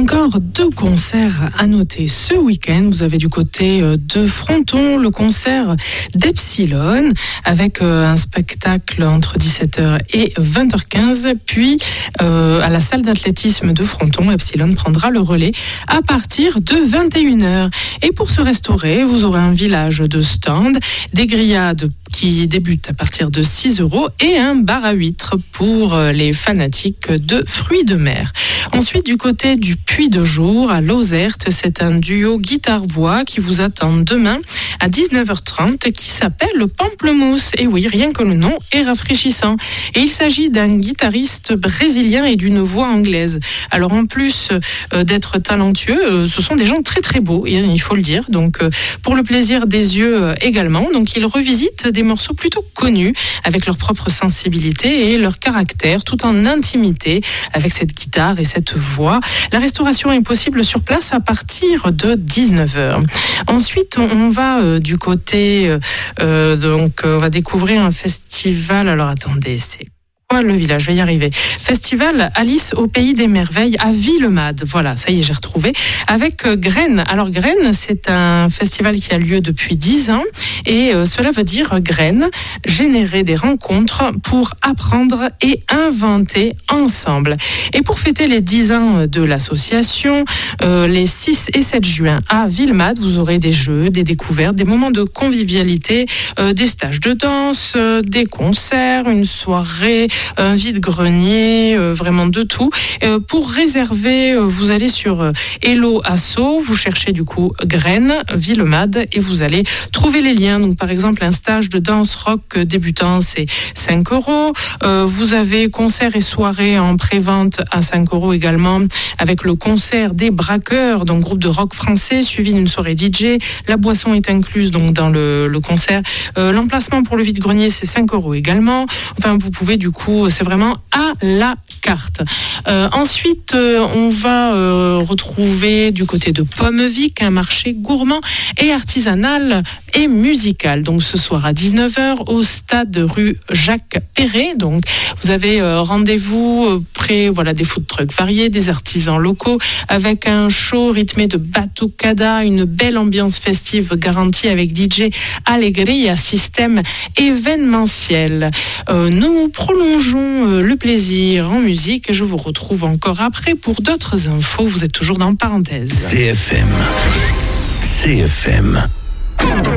Encore 2 concerts à noter ce week-end. Vous avez du côté de Fronton le concert d'Epsilon avec un spectacle entre 17h et 20h15. Puis à la salle d'athlétisme de Fronton, Epsilon prendra le relais à partir de 21h. Et pour se restaurer, vous aurez un village de stands, des grillades qui débutent à partir de 6 € et un bar à huîtres pour les fanatiques de fruits de mer. Ensuite, du côté du Puy de Jour à Lauzerte, c'est un duo guitare-voix qui vous attend demain à 19h30 qui s'appelle le Pamplemousse. Et oui, rien que le nom est rafraîchissant. Et il s'agit d'un guitariste brésilien et d'une voix anglaise. Alors en plus d'être talentueux, ce sont des gens très très beaux, il faut le dire. Donc pour le plaisir des yeux également. Donc ils revisitent des morceaux plutôt connus avec leur propre sensibilité et leur caractère, tout en intimité avec cette guitare et cette voix. La restauration est possible sur place à partir de 19h. Ensuite, on va du côté, donc on va découvrir un festival. Alors attendez, c'est le village, je vais y arriver. Festival Alice au Pays des Merveilles à Villemade. Voilà, ça y est, j'ai retrouvé. Avec Graines. Alors Graines, c'est un festival qui a lieu depuis 10 ans et cela veut dire Graines, générer des rencontres pour apprendre et inventer ensemble. Et pour fêter les 10 ans de l'association, les 6 et 7 juin à Villemade, vous aurez des jeux, des découvertes, des moments de convivialité, des stages de danse, des concerts, une soirée, un vide-grenier, vraiment de tout. Pour réserver, vous allez sur Hello Asso, vous cherchez du coup Graines, Villemade et vous allez trouver les liens. Donc par exemple, un stage de danse rock débutant, c'est 5 €. Vous avez concert et soirée en pré-vente à 5 € également, avec le concert des Braqueurs, donc groupe de rock français, suivi d'une soirée DJ. La boisson est incluse donc dans le concert. L'emplacement pour le vide-grenier, c'est 5 € également. Enfin, vous pouvez du coup, c'est vraiment à la carte. Ensuite, on va retrouver du côté de Pommevic un marché gourmand et artisanal et musical. Donc ce soir à 19h au stade rue Jacques Perret. Donc vous avez rendez-vous près des food trucks variés, des artisans locaux avec un show rythmé de batucada, une belle ambiance festive garantie avec DJ Alegria, système événementiel. Nous prolongeons le plaisir en musique et je vous retrouve encore après pour d'autres infos. Vous êtes toujours dans Parenthèse. CFM.